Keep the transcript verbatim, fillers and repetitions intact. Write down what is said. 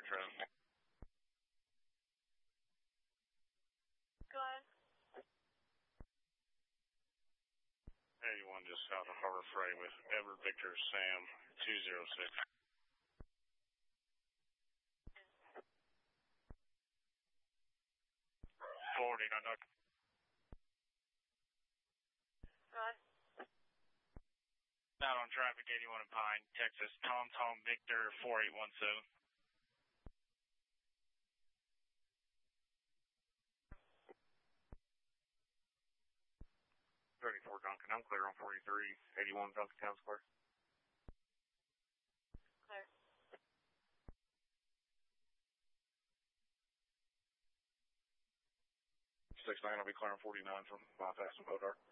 traffic. Go ahead. eighty-one just south of Harbor Freight with Edward Victor Sam two zero six. forty, no duck. Go ahead. Out on traffic, eighty-one in Pine, Texas. Tom Tom Victor four eight one seven. thirty-four Duncan, I'm clear on forty-three, eighty-one Duncan Town Square. Clear. six nine, I'll be clear on forty-nine from bypass and Bodart.